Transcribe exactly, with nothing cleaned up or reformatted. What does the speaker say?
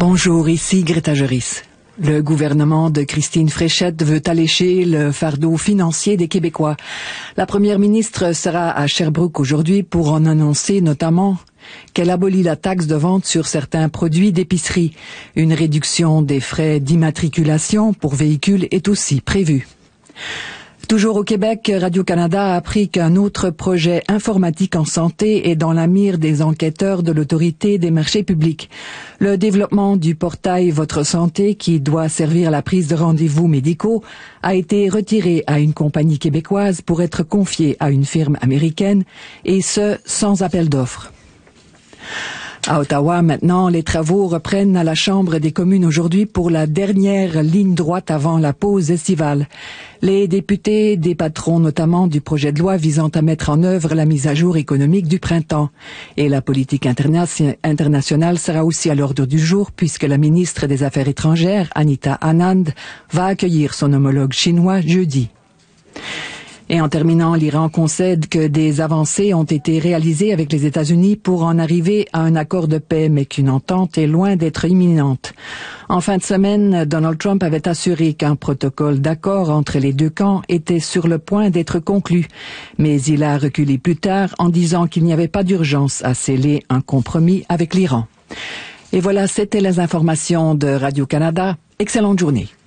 Bonjour, ici Greta Joris. Le gouvernement de Christine Fréchette veut alléger le fardeau financier des Québécois. La première ministre sera à Sherbrooke aujourd'hui pour en annoncer notamment qu'elle abolit la taxe de vente sur certains produits d'épicerie. Une réduction des frais d'immatriculation pour véhicules est aussi prévue. Toujours au Québec, Radio-Canada a appris qu'un autre projet informatique en santé est dans la mire des enquêteurs de l'Autorité des marchés publics. Le développement du portail Votre Santé, qui doit servir à la prise de rendez-vous médicaux, a été retiré à une compagnie québécoise pour être confié à une firme américaine, et ce, sans appel d'offres. À Ottawa, maintenant, les travaux reprennent à la Chambre des communes aujourd'hui pour la dernière ligne droite avant la pause estivale. Les députés débattront notamment du projet de loi visant à mettre en œuvre la mise à jour économique du printemps. Et la politique interna- internationale sera aussi à l'ordre du jour puisque la ministre des Affaires étrangères, Anita Anand, va accueillir son homologue chinois jeudi. Et en terminant, l'Iran concède que des avancées ont été réalisées avec les États-Unis pour en arriver à un accord de paix, mais qu'une entente est loin d'être imminente. En fin de semaine, Donald Trump avait assuré qu'un protocole d'accord entre les deux camps était sur le point d'être conclu. Mais il a reculé plus tard en disant qu'il n'y avait pas d'urgence à sceller un compromis avec l'Iran. Et voilà, c'était les informations de Radio-Canada. Excellente journée.